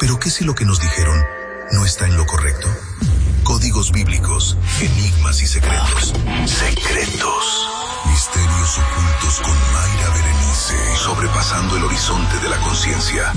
Pero ¿qué si lo que nos dijeron no está en lo correcto? Códigos bíblicos, enigmas y secretos. Secretos. Misterios ocultos con Mayra Berenice. Sobrepasando el horizonte de la conciencia.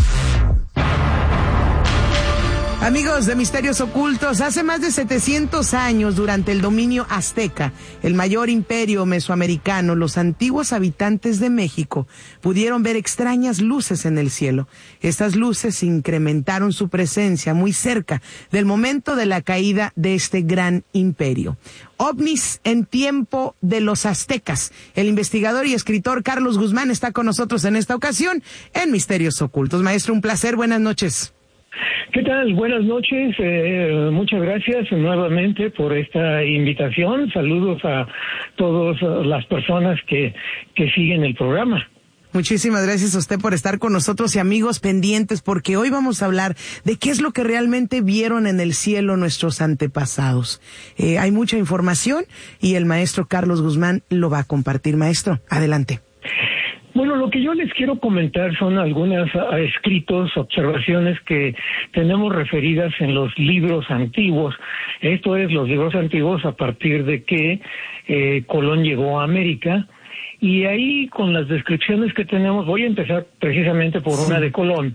Amigos de Misterios Ocultos, hace más de 700 años, durante el dominio azteca, el mayor imperio mesoamericano, los antiguos habitantes de México pudieron ver extrañas luces en el cielo. Estas luces incrementaron su presencia muy cerca del momento de la caída de este gran imperio. OVNIs en tiempo de los aztecas. El investigador y escritor Carlos Guzmán está con nosotros en esta ocasión en Misterios Ocultos. Maestro, un placer, buenas noches. ¿Qué tal? Buenas noches, muchas gracias nuevamente por esta invitación. Saludos a todas las personas que siguen el programa. Muchísimas gracias a usted por estar con nosotros y amigos pendientes, porque hoy vamos a hablar de qué es lo que realmente vieron en el cielo nuestros antepasados. Hay mucha información y el maestro Carlos Guzmán lo va a compartir. Maestro, adelante. Bueno, lo que yo les quiero comentar son algunos escritos, observaciones que tenemos referidas en los libros antiguos. Esto es, los libros antiguos a partir de que Colón llegó a América. Y ahí, con las descripciones que tenemos, voy a empezar precisamente por una de Colón,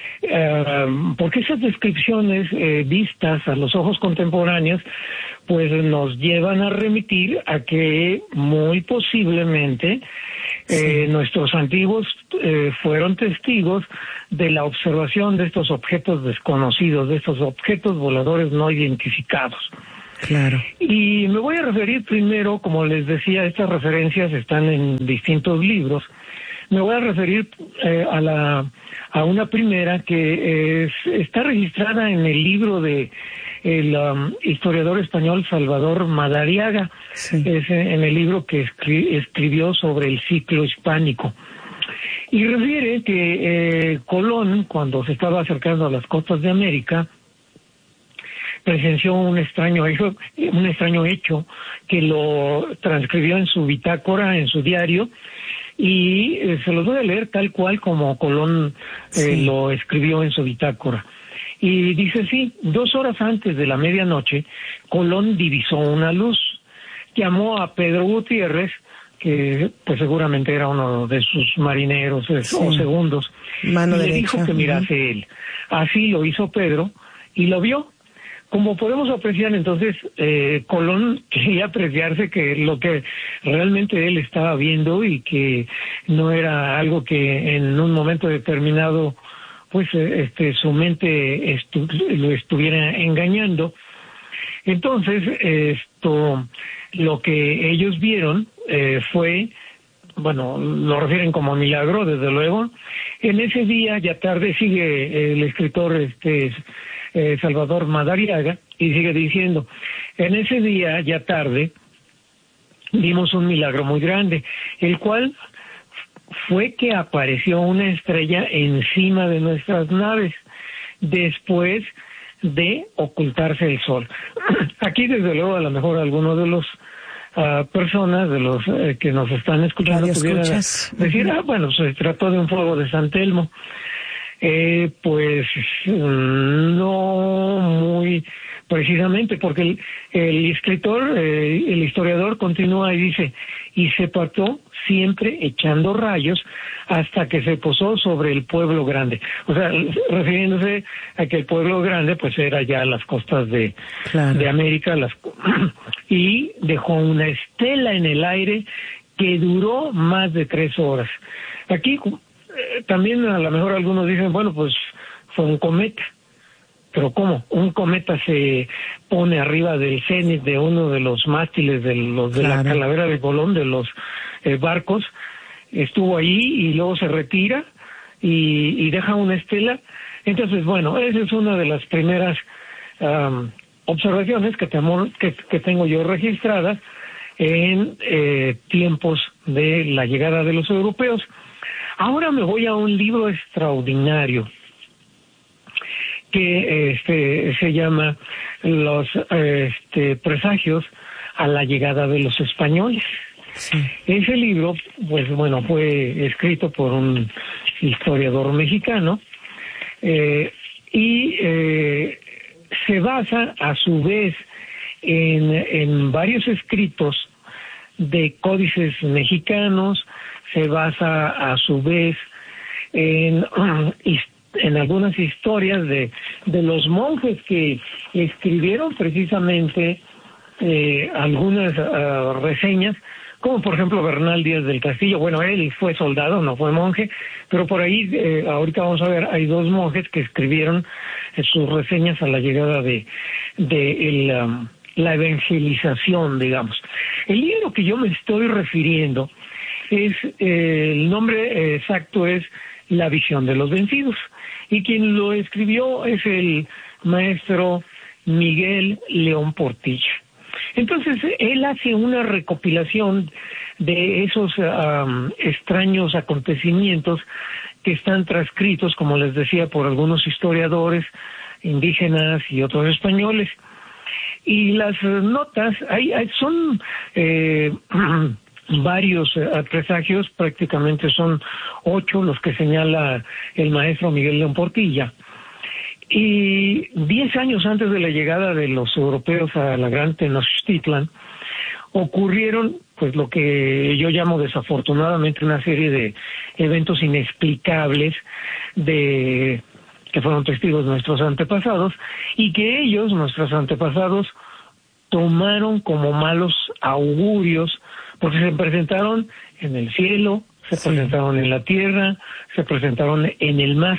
porque esas descripciones vistas a los ojos contemporáneos, pues nos llevan a remitir a que muy posiblemente nuestros antiguos fueron testigos de la observación de estos objetos desconocidos, de estos objetos voladores no identificados. Claro. Y me voy a referir primero, como les decía, estas referencias están en distintos libros. Me voy a referir a una primera que está registrada en el libro de el historiador español Salvador Madariaga. Sí. Es en el libro que escribió sobre el ciclo hispánico. Y refiere que Colón, cuando se estaba acercando a las costas de América, presenció un extraño hecho que lo transcribió en su bitácora, en su diario, y se los voy a leer tal cual como Colón lo escribió en su bitácora. Y dice así: 2 horas antes de la medianoche, Colón divisó una luz. Llamó a Pedro Gutiérrez, que pues seguramente era uno de sus marineros o segundos, mano y derecha. Le dijo que mirase él. Así lo hizo Pedro y lo vio. Como podemos apreciar, entonces, Colón quería apreciarse que lo que realmente él estaba viendo y que no era algo que en un momento determinado pues su mente lo estuviera engañando. Entonces, lo que ellos vieron fue, bueno, lo refieren como milagro, desde luego. En ese día, ya tarde, sigue el escritor Salvador Madariaga, y sigue diciendo: en ese día, ya tarde, vimos un milagro muy grande, el cual fue que apareció una estrella encima de nuestras naves, después de ocultarse el sol. Aquí, desde luego, a lo mejor algunos de los personas, de los que nos están escuchando, pudieran decir: bueno, se trató de un fuego de San Telmo. Pues no muy precisamente, porque el escritor, el historiador continúa y dice: y se partió siempre echando rayos hasta que se posó sobre el pueblo grande. O sea, refiriéndose a que el pueblo grande pues era ya las costas de América, y dejó una estela en el aire que duró más de 3 horas. Aquí también a lo mejor algunos dicen: bueno, pues fue un cometa. Pero ¿cómo? Un cometa se pone arriba del cenit de uno de los mástiles de la Calavera de Colón, de los barcos, estuvo ahí y luego se retira y deja una estela. Entonces, bueno, esa es una de las primeras observaciones que tengo yo registradas en tiempos de la llegada de los europeos. Ahora me voy a un libro extraordinario que se llama Los presagios a la llegada de los españoles. Sí. Ese libro, pues bueno, fue escrito por un historiador mexicano, y se basa a su vez en varios escritos de códices mexicanos, se basa a su vez en algunas historias de los monjes que escribieron precisamente algunas reseñas, como por ejemplo Bernal Díaz del Castillo. Bueno, él fue soldado, no fue monje, pero por ahí, ahorita vamos a ver, hay dos monjes que escribieron sus reseñas a la llegada de la evangelización, digamos. El libro que yo me estoy refiriendo es, el nombre exacto es La visión de los vencidos, y quien lo escribió es el maestro Miguel León Portilla. Entonces, él hace una recopilación de esos extraños acontecimientos que están transcritos, como les decía, por algunos historiadores indígenas y otros españoles. Y las notas, son varios presagios, prácticamente son 8 los que señala el maestro Miguel León Portilla. Y 10 años antes de la llegada de los europeos a la Gran Tenochtitlan, ocurrieron pues lo que yo llamo desafortunadamente una serie de eventos inexplicables que fueron testigos nuestros antepasados, y que ellos, nuestros antepasados, tomaron como malos augurios, porque se presentaron en el cielo, se presentaron en la tierra, se presentaron en el mar.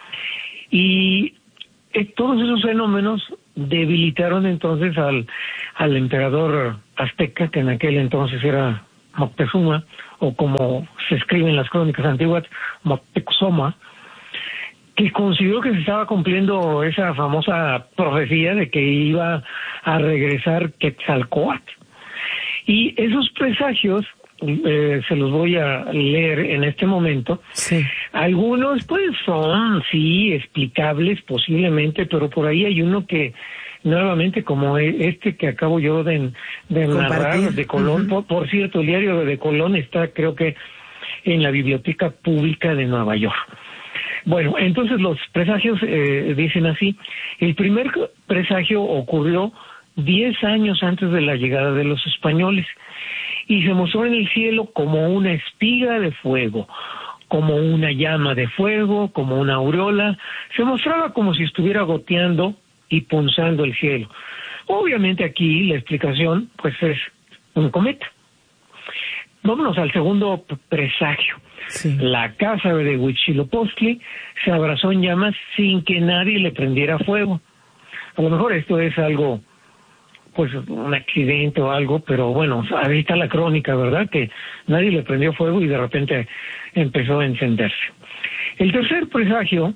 Y todos esos fenómenos debilitaron entonces al emperador azteca, que en aquel entonces era Moctezuma, o como se escribe en las crónicas antiguas, Moctezuma, que consideró que se estaba cumpliendo esa famosa profecía de que iba a regresar Quetzalcóatl. Y esos presagios, se los voy a leer en este momento. Sí. Algunos pues son, sí, explicables posiblemente, pero por ahí hay uno que, nuevamente, como este que acabo yo de narrar, de Colón. Uh-huh. Por cierto, el diario de Colón está, creo que, en la Biblioteca Pública de Nueva York. Bueno, entonces los presagios dicen así: el primer presagio ocurrió 10 años antes de la llegada de los españoles, y se mostró en el cielo como una espiga de fuego, como una llama de fuego, como una aureola. Se mostraba como si estuviera goteando y punzando el cielo. Obviamente aquí la explicación pues es un cometa. Vámonos al segundo presagio. Sí. La casa de Huitzilopochtli se abrazó en llamas sin que nadie le prendiera fuego. A lo mejor esto es algo, pues un accidente o algo, pero bueno, ahí está la crónica, ¿verdad? Que nadie le prendió fuego y de repente empezó a encenderse. El tercer presagio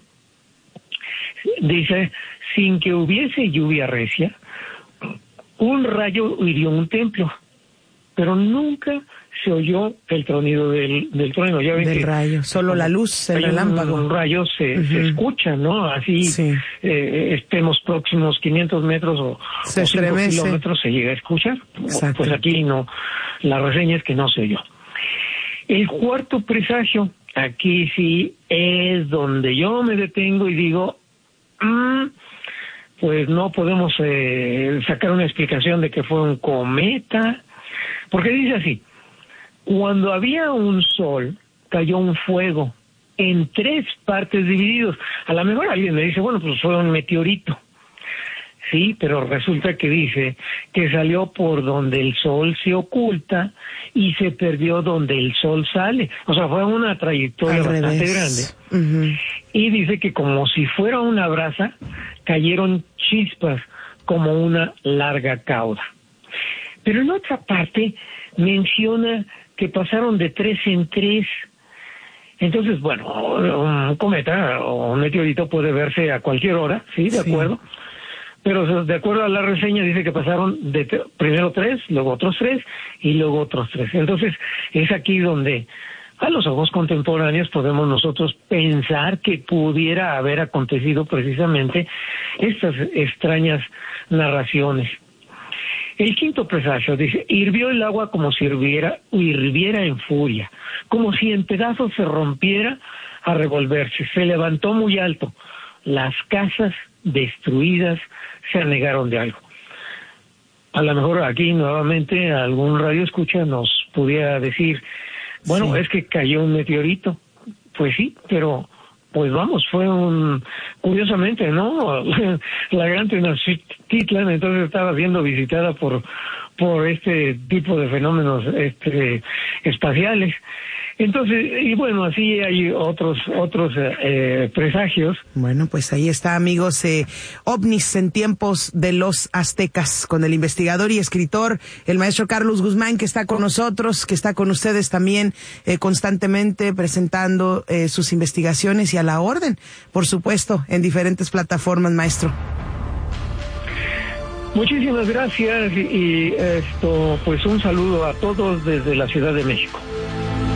dice: sin que hubiese lluvia recia, un rayo hirió un templo, pero nunca se oyó el tronido del trueno. Ya ven del que rayo, solo la luz, el relámpago. Un rayo se escucha, ¿no? Así, sí. Estemos próximos 500 metros o 5 kilómetros, se llega a escuchar. Exacto. Pues aquí no, la reseña es que no se oyó. El cuarto presagio, aquí sí es donde yo me detengo y digo, pues no podemos sacar una explicación de que fue un cometa, porque dice así: cuando había un sol, cayó un fuego en 3 partes divididos. A lo mejor alguien me dice, bueno, pues fue un meteorito. Sí, pero resulta que dice que salió por donde el sol se oculta y se perdió donde el sol sale. O sea, fue una trayectoria bastante grande. Uh-huh. Y dice que como si fuera una brasa, cayeron chispas como una larga cauda. Pero en otra parte menciona que pasaron de 3 en 3. Entonces, bueno, un cometa o un meteorito puede verse a cualquier hora, ¿sí? De acuerdo. Pero de acuerdo a la reseña dice que pasaron primero 3, luego otros 3 y luego otros 3. Entonces, es aquí donde a los ojos contemporáneos podemos nosotros pensar que pudiera haber acontecido precisamente estas extrañas narraciones. El quinto presagio dice: hirvió el agua como si hirviera en furia, como si en pedazos se rompiera a revolverse. Se levantó muy alto, las casas destruidas se anegaron de algo. A lo mejor aquí nuevamente algún radioescucha nos pudiera decir, bueno, sí, es que cayó un meteorito. Pues sí, pero pues vamos, curiosamente, ¿no? La gran Tenochtitlan entonces estaba siendo visitada por este tipo de fenómenos espaciales. Entonces, y bueno, así hay otros presagios. Bueno, pues ahí está, amigos, ovnis en tiempos de los aztecas, con el investigador y escritor, el maestro Carlos Guzmán, que está con nosotros, que está con ustedes también constantemente presentando sus investigaciones y a la orden, por supuesto, en diferentes plataformas, maestro. Muchísimas gracias y pues un saludo a todos desde la Ciudad de México.